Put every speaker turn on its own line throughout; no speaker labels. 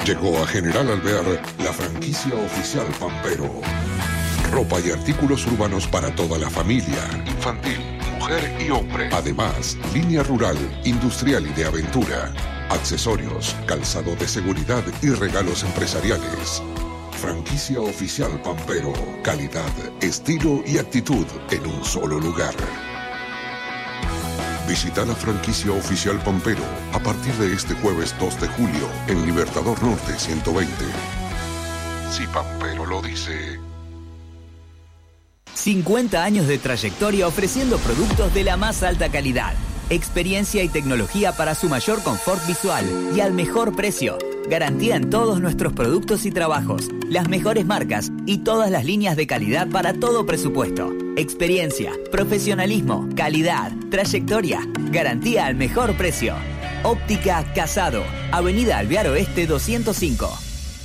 Llegó a General Alvear la franquicia oficial Pampero. Ropa y artículos urbanos para toda la familia, infantil, mujer y hombre. Además, línea rural, industrial y de aventura. Accesorios, calzado de seguridad y regalos empresariales. Franquicia oficial Pampero. Calidad, estilo y actitud en un solo lugar. Visita la franquicia oficial Pampero a partir de este jueves 2 de julio en Libertador Norte 120. Si Pampero lo dice.
50 años de trayectoria ofreciendo productos de la más alta calidad. Experiencia y tecnología para su mayor confort visual y al mejor precio. Garantía en todos nuestros productos y trabajos, las mejores marcas y todas las líneas de calidad para todo presupuesto. Experiencia, profesionalismo, calidad, trayectoria, garantía al mejor precio. Óptica Casado, Avenida Alvear Oeste 205.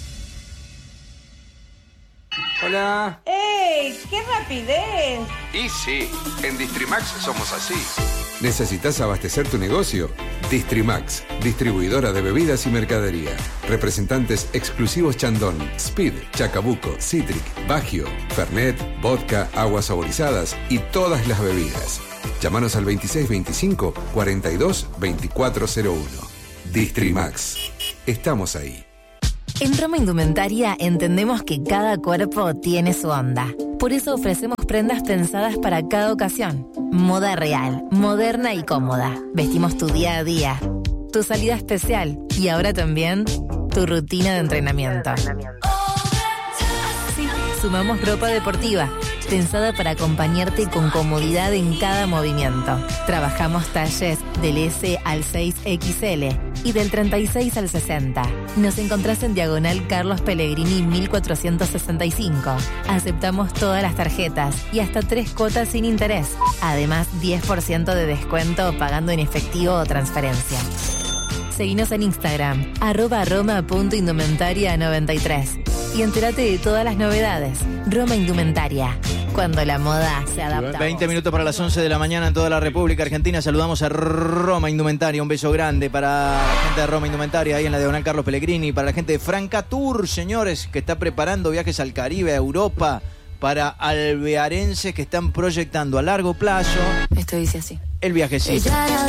Hola.
¡Ey! ¡Qué rapidez!
Y sí, en Distrimax somos así.
¿Necesitas abastecer tu negocio? Distrimax, distribuidora de bebidas y mercadería. Representantes exclusivos Chandon, Speed, Chacabuco, Citric, Bagio, Fernet, vodka, aguas saborizadas y todas las bebidas. Llámanos al 2625 42 2401. Distrimax. Estamos ahí.
En Roma Indumentaria entendemos que cada cuerpo tiene su onda. Por eso ofrecemos prendas pensadas para cada ocasión. Moda real, moderna y cómoda. Vestimos tu día a día, tu salida especial y ahora también tu rutina de entrenamiento. Sí, sumamos ropa deportiva, pensada para acompañarte con comodidad en cada movimiento. Trabajamos talles del S al 6XL y del 36 al 60. Nos encontrás en Diagonal Carlos Pellegrini 1465. Aceptamos todas las tarjetas y hasta 3 cuotas sin interés. Además, 10% de descuento pagando en efectivo o transferencia. Seguinos en Instagram, @roma.indumentaria93 y entérate de todas las novedades. Roma Indumentaria, cuando la moda se adapta.
20 minutos para las 11 de la mañana en toda la República Argentina. Saludamos a Roma Indumentaria. Un beso grande para la gente de Roma Indumentaria, ahí en la Diagonal Carlos Pellegrini. Para la gente de Franca Tour, señores, que está preparando viajes al Caribe, a Europa, para alvearenses que están proyectando a largo plazo.
Esto dice así.
El viajecito.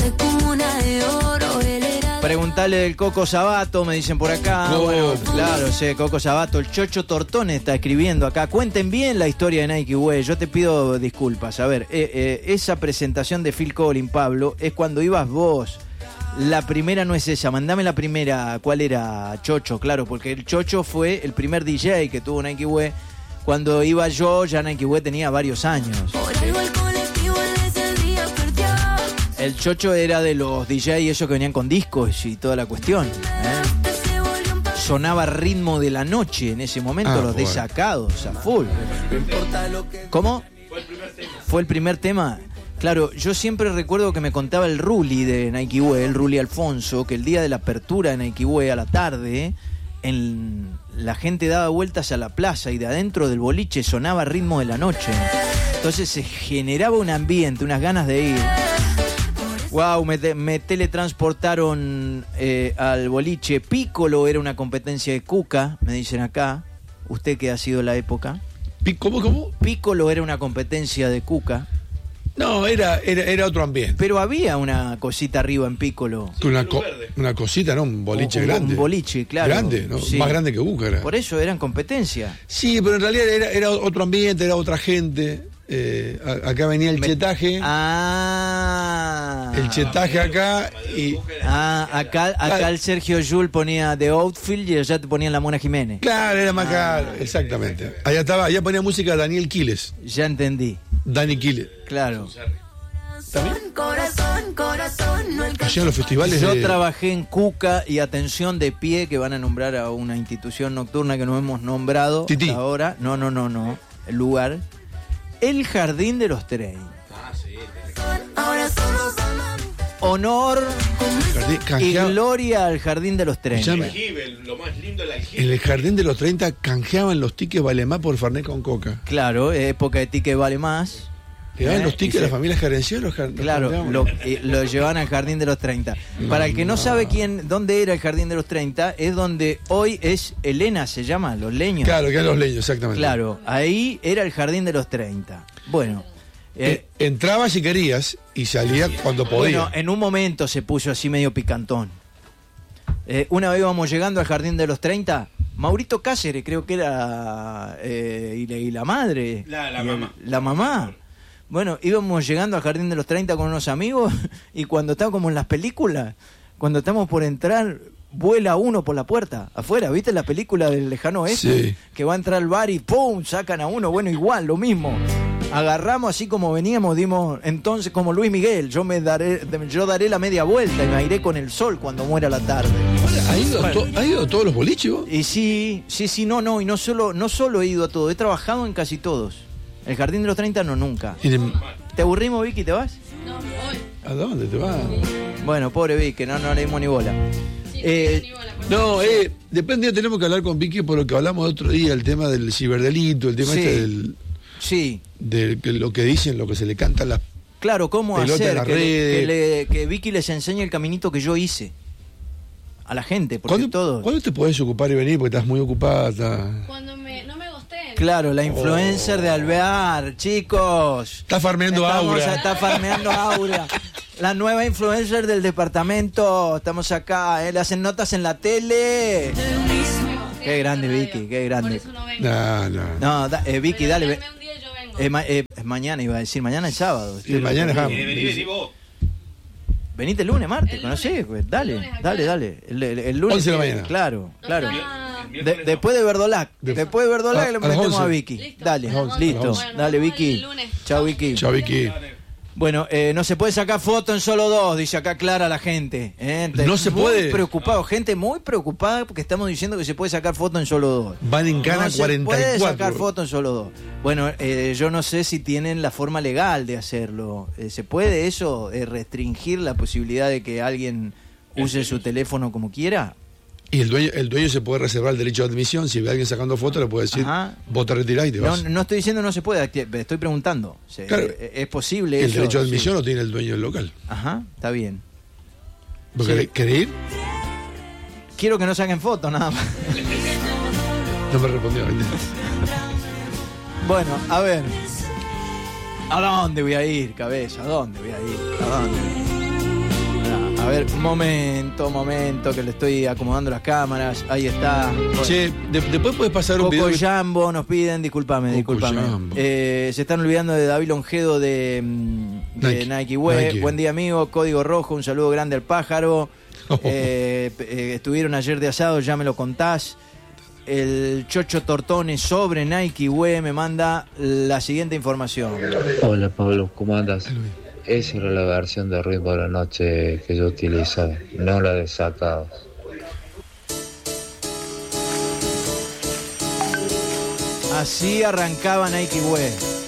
Preguntale del Coco Sabato, me dicen por acá. Bueno, claro, sí, Coco Sabato. El Chocho Tortone está escribiendo acá. Cuenten bien la historia de Nike Way. Yo te pido disculpas. A ver, esa presentación de Phil Collins, Pablo, es cuando ibas vos. La primera no es esa. Mandame la primera. ¿Cuál era, Chocho? Claro, porque el Chocho fue el primer DJ que tuvo Nike Way. Cuando iba yo, ya Nike Way tenía varios años. El Chocho era de los DJ esos que venían con discos y toda la cuestión. Sonaba Ritmo de la Noche en ese momento, los desacados, a full. ¿Cómo? Fue el primer tema. Claro, yo siempre recuerdo que me contaba el Ruli de Nike Way, el Ruli Alfonso, que el día de la apertura de Nike Way a la tarde, la gente daba vueltas a la plaza y de adentro del boliche sonaba Ritmo de la Noche. Entonces se generaba un ambiente, unas ganas de ir. Wow, me teletransportaron al boliche. Piccolo era una competencia de Cuca, me dicen acá. ¿Usted qué ha sido la época?
¿Cómo?
Piccolo era una competencia de Cuca.
No, era otro ambiente.
Pero había una cosita arriba en Piccolo.
Una cosita, ¿no? Un boliche grande.
Un boliche, claro.
Grande, ¿no? Sí. Más grande que Cuca era.
Por eso eran competencia.
Sí, pero en realidad era otro ambiente, era otra gente. Acá venía el chetaje. El chetaje acá y.
Acá el Sergio Yul ponía The Outfield y allá te ponían la Mona Jiménez.
Claro, era más caro, exactamente. Allá ponía música Daniel Quiles.
Ya entendí.
Dani Quiles.
Claro.
¿También? Allá en los festivales.
Yo trabajé en Cuca y atención de pie, que van a nombrar a una institución nocturna que no hemos nombrado hasta ahora. No. El lugar. El Jardín de los 30. Sí. Honor y gloria al Jardín de los 30.
Lo más lindo de en el Jardín de los 30 canjeaban los tickets vale más por Fernet con Coca.
Claro, época de ticket vale más.
¿Llevaban los tickets de la familia Gerenciero?
Claro, lo llevaban al Jardín de los 30. Para el que no sabe dónde era el Jardín de los 30, es donde hoy es Elena, se llama, Los Leños.
Claro, que eran Los Leños, exactamente.
Claro, ahí era el Jardín de los 30. Bueno.
Entrabas si querías y salías cuando podías.
Bueno, en un momento se puso así medio picantón. Una vez íbamos llegando al Jardín de los 30, Maurito Cáceres creo que era, y la madre. La mamá. Bueno, íbamos llegando al Jardín de los 30 con unos amigos y cuando estamos como en las películas, cuando estamos por entrar, vuela uno por la puerta, afuera, ¿viste la película del Lejano Oeste? Sí. Que va a entrar al bar y ¡pum! Sacan a uno, bueno, igual, lo mismo. Agarramos así como veníamos, dimos, entonces como Luis Miguel, yo daré la media vuelta y me iré con el sol cuando muera la tarde.
¿Ha ido a todos los boliches vos?
Y sí, y no solo he ido a todos, he trabajado en casi todos. El Jardín de los 30 no, nunca. ¿Te aburrimos, Vicky? ¿Te vas?
No, voy.
¿A dónde te vas?
Bueno, pobre Vicky, no le dimos ni bola.
Después de tenemos que hablar con Vicky por lo que hablamos el otro día, el tema del ciberdelito, el tema de lo que dicen, lo que se le cantan las
Claro, ¿cómo hacer que Vicky les enseñe el caminito que yo hice a la gente? Porque
¿Cuándo te podés ocupar y venir? Porque estás muy ocupada.
Cuando no me gosteen.
Claro, la influencer de Alvear, chicos.
Está farmeando Aura.
Está farmeando Aura. La nueva influencer del departamento. Estamos acá, le hacen notas en la tele. Qué grande, Vicky, qué grande. No, Vicky, dale. Mañana iba a decir, mañana es sábado.
Mañana es sábado.
Vení vos.
Venite el lunes, martes, conocés, pues, dale. El lunes.
11 de la mañana.
Claro. Después de Verdolac. Después de Verdolac le metemos a Vicky.
Listo.
Dale, listo. Dale, Vicky. Chao, Vicky.
Chao, Vicky.
Bueno, no se puede sacar foto en solo dos, dice acá Clara la gente.
No se puede.
Preocupado, gente muy preocupada porque estamos diciendo que se puede sacar foto en solo dos.
Van en cana 44.
Se puede sacar foto en solo dos. Bueno, yo no sé si tienen la forma legal de hacerlo. ¿Se puede eso, restringir la posibilidad de que alguien use su teléfono como quiera?
Y el dueño se puede reservar el derecho de admisión. Si ve a alguien sacando fotos, le puede decir, vos te retirás y te vas.
No estoy diciendo no se puede, estoy preguntando. Claro, ¿es posible
el
eso?
derecho de admisión lo tiene el dueño del local.
Ajá, está bien.
¿Querés ir?
Quiero que no saquen fotos, nada más.
No me respondió.
Bueno, a ver. ¿A dónde voy a ir, cabeza? ¿A dónde voy a ir? ¿A dónde? A ver, momento, que le estoy acomodando las cámaras. Ahí está.
Che, después puedes pasar un video.
Coco Jambo nos piden, discúlpame. Se están olvidando de David Longedo de Nike Web. Buen día, amigo. Código Rojo, un saludo grande al pájaro. Estuvieron ayer de asado, ya me lo contás. El Chocho Tortone sobre Nike Web me manda la siguiente información.
Hola, Pablo, ¿cómo andas? Esa era la versión de Ritmo de la Noche que yo utilizaba, no la de Sacados.
Así arrancaba Nike Web.